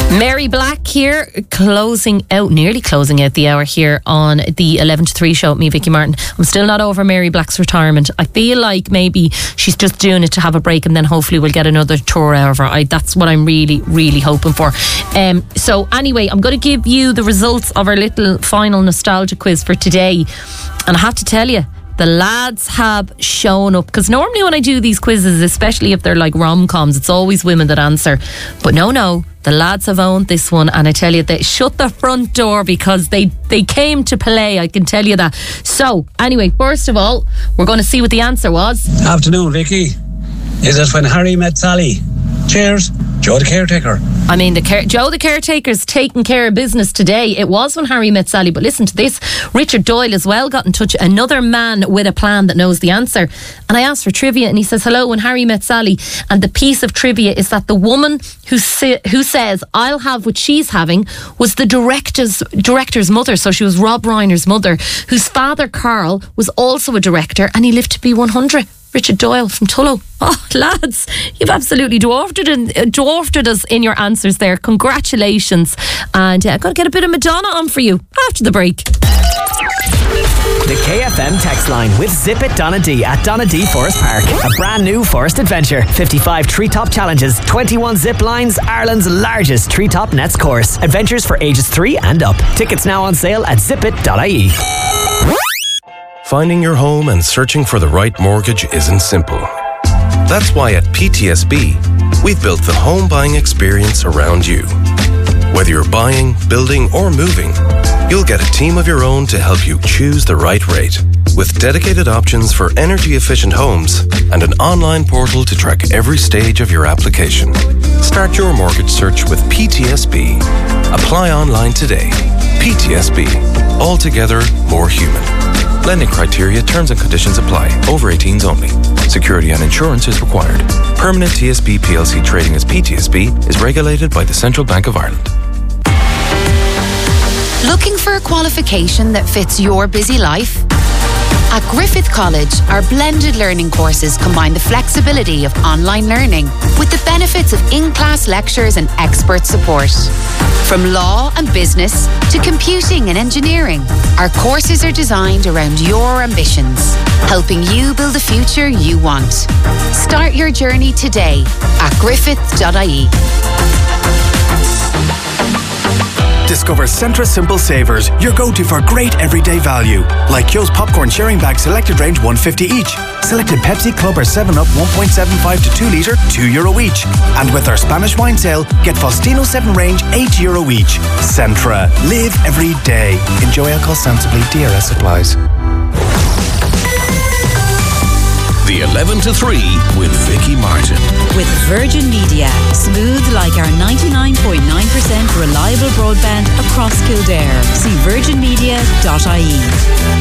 Mary Black here, nearly closing out the hour here on the 11 to 3 show with me, Vicky Martin. I'm still not over Mary Black's retirement. I feel like maybe she's just doing it to have a break, and then hopefully we'll get another tour out of her. That's what I'm really, really hoping for. So anyway, I'm going to give you the results of our little final nostalgia quiz for today. And I have to tell you, the lads have shown up, because normally when I do these quizzes, especially if they're like rom-coms, it's always women that answer. But no, the lads have owned this one, and I tell you, they shut the front door because they came to play, I can tell you that. So anyway, first of all, we're going to see what the answer was. Afternoon, Vicky. Is it When Harry Met Sally? Cheers, Joe the Caretaker. I mean, Joe the Caretaker's taking care of business today. It was When Harry Met Sally, but listen to this. Richard Doyle as well got in touch, another man with a plan that knows the answer. And I asked for trivia, and he says, hello, When Harry Met Sally. And the piece of trivia is that the woman who says, I'll have what she's having, was the director's mother. So she was Rob Reiner's mother, whose father, Carl, was also a director, and he lived to be 100. Richard Doyle from Tullow. Oh, lads, you've absolutely dwarfed us in your answers there. Congratulations. And I've got to get a bit of Madonna on for you after the break. The KFM text line with Zip It Donna D at Donna D Forest Park. A brand new forest adventure. 55 treetop challenges, 21 zip lines, Ireland's largest treetop nets course. Adventures for ages 3 and up. Tickets now on sale at zipit.ie. Finding your home and searching for the right mortgage isn't simple. That's why at PTSB, we've built the home buying experience around you. Whether you're buying, building, or moving, you'll get a team of your own to help you choose the right rate. With dedicated options for energy-efficient homes and an online portal to track every stage of your application. Start your mortgage search with PTSB. Apply online today. PTSB. Altogether more human. Lending criteria, terms and conditions apply. Over 18s only. Security and insurance is required. Permanent TSB PLC trading as PTSB is regulated by the Central Bank of Ireland. Looking for a qualification that fits your busy life? At Griffith College, our blended learning courses combine the flexibility of online learning with the benefits of in-class lectures and expert support. From law and business to computing and engineering, our courses are designed around your ambitions, helping you build the future you want. Start your journey today at griffith.ie. Discover Centra Simple Savers, your go-to for great everyday value. Like Kyo's popcorn sharing bag, selected range $1.50 each. Selected Pepsi, Club or 7-Up 1.75 to 2 litre, €2 each. And with our Spanish wine sale, get Faustino 7 range €8 each. Centra. Live every day. Enjoy alcohol sensibly. DRS applies. The 11 to 3 with Vicky Martin. With Virgin Media. Smooth like our 99.9% reliable broadband across Kildare. See virginmedia.ie.